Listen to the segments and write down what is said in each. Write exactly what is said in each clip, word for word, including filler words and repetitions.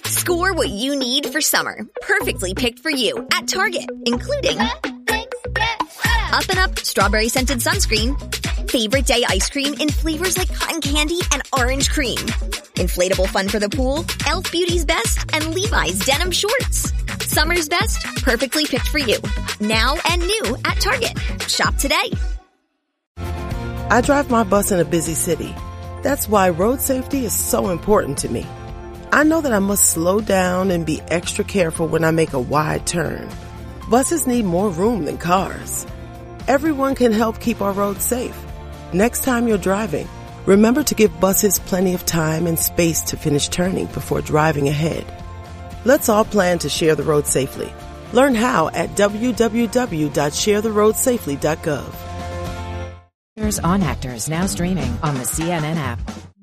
Score what you need for summer, perfectly picked for you at Target, including Up and Up Strawberry Scented Sunscreen, Favorite Day Ice Cream in flavors like cotton candy and orange cream, inflatable fun for the pool, e l f Beauty's Best, and Levi's Denim Shorts. Summer's best, perfectly picked for you. Now and new at Target. Shop today. I drive my bus in a busy city. That's why road safety is so important to me. I know that I must slow down and be extra careful when I make a wide turn. Buses need more room than cars. Everyone can help keep our roads safe. Next time you're driving, remember to give buses plenty of time and space to finish turning before driving ahead. Let's all plan to share the road safely. Learn how at w w w dot share the road safely dot gov. On Actors, now streaming on the C N N app.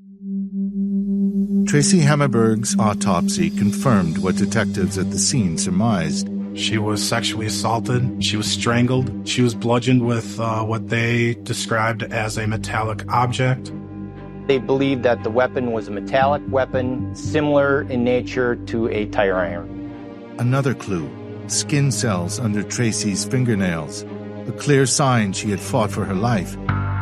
Tracy Hammerberg's autopsy confirmed what detectives at the scene surmised. She was sexually assaulted. She was strangled. She was bludgeoned with uh, what they described as a metallic object. They believed that the weapon was a metallic weapon, similar in nature to a tire iron. Another clue, skin cells under Tracy's fingernails, a clear sign she had fought for her life.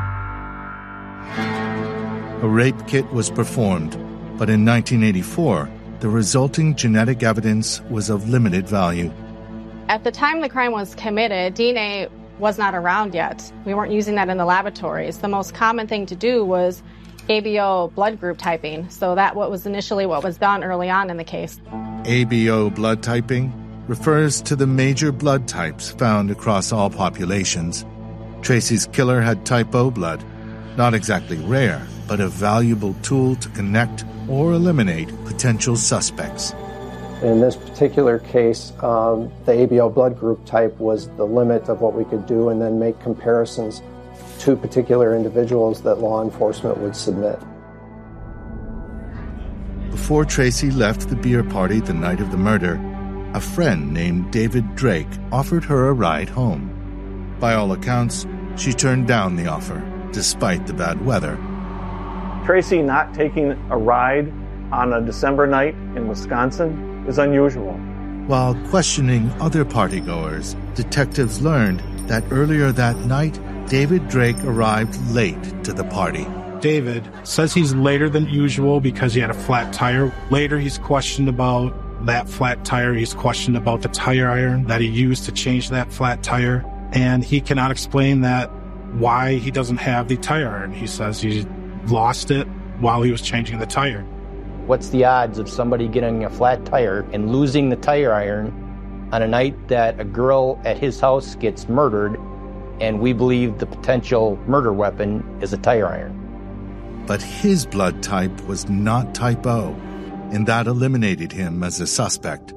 A rape kit was performed, but in nineteen eighty-four, the resulting genetic evidence was of limited value. At the time the crime was committed, D N A was not around yet. We weren't using that in the laboratories. The most common thing to do was A B O blood group typing. So that was initially what was done early on in the case. A B O blood typing refers to the major blood types found across all populations. Tracy's killer had type O blood, not exactly rare, but a valuable tool to connect or eliminate potential suspects. In this particular case, um, the A B O blood group type was the limit of what we could do, and then make comparisons to particular individuals that law enforcement would submit. Before Tracy left the beer party the night of the murder, a friend named David Drake offered her a ride home. By all accounts, she turned down the offer, despite the bad weather. Tracy not taking a ride on a December night in Wisconsin is unusual. While questioning other partygoers, detectives learned that earlier that night, David Drake arrived late to the party. David says he's later than usual because he had a flat tire. Later, he's questioned about that flat tire. He's questioned about the tire iron that he used to change that flat tire. And he cannot explain that why he doesn't have the tire iron. He says he lost it while he was changing the tire. What's the odds of somebody getting a flat tire and losing the tire iron on a night that a girl at his house gets murdered, and we believe the potential murder weapon is a tire iron? But his blood type was not type O, and that eliminated him as a suspect.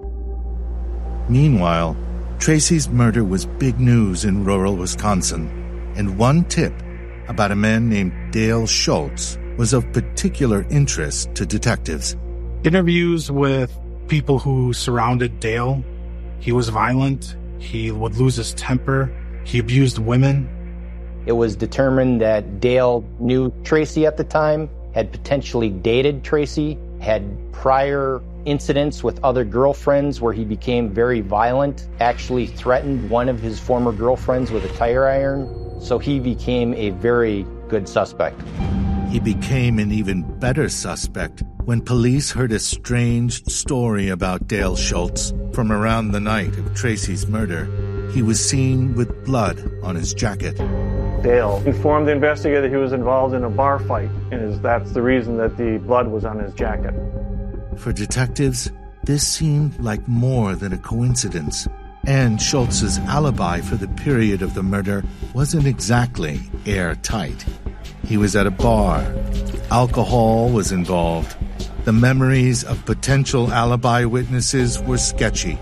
Meanwhile, Tracy's murder was big news in rural Wisconsin, and one tip about a man named Dale Schultz was of particular interest to detectives. Interviews with people who surrounded Dale. He was violent. He would lose his temper. He abused women. It was determined that Dale knew Tracy at the time, had potentially dated Tracy, had prior incidents with other girlfriends where he became very violent, actually threatened one of his former girlfriends with a tire iron. So he became a very good suspect. He became an even better suspect when police heard a strange story about Dale Schultz from around the night of Tracy's murder. He was seen with blood on his jacket. Dale informed the investigator that he was involved in a bar fight, and is, that's the reason that the blood was on his jacket. For detectives, this seemed like more than a coincidence. And Schultz's alibi for the period of the murder wasn't exactly airtight. He was at a bar. Alcohol was involved. The memories of potential alibi witnesses were sketchy.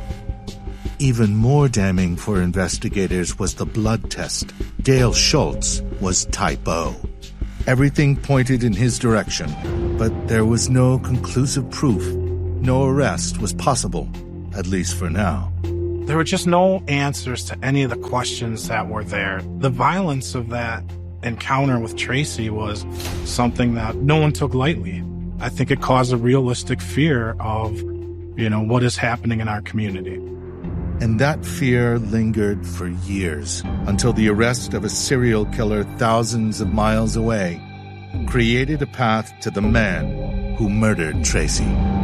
Even more damning for investigators was the blood test. Dale Schultz was type O. Everything pointed in his direction, but there was no conclusive proof. No arrest was possible, at least for now. There were just no answers to any of the questions that were there. The violence of that encounter with Tracy was something that no one took lightly. I think it caused a realistic fear of You know, what is happening in our community? And that fear lingered for years until the arrest of a serial killer thousands of miles away created a path to the man who murdered Tracy.